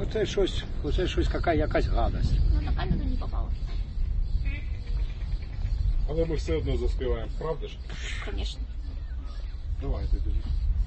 оце щось якась гадость. Ну на камеру не попало. Але ми все одно заспіваємо, правда ж? Конечно. Давайте тоді.